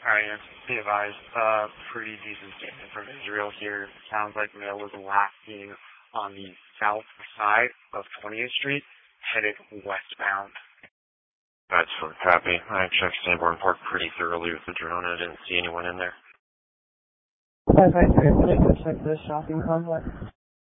Alright, be advised, pretty decent statement from Israel here. Sounds like mail was last seen on the south side of 20th Street, headed westbound. That's so copy. I checked Sanborn Park pretty thoroughly with the drone. I didn't see anyone in there. I'd like to check the shopping complex.